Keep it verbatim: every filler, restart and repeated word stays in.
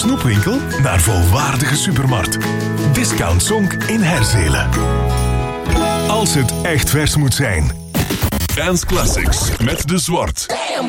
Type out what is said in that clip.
snoepwinkel naar volwaardige supermarkt. Discount Zonk in Herzelen. Als het echt vers moet zijn. Dance Classics met De Zwart.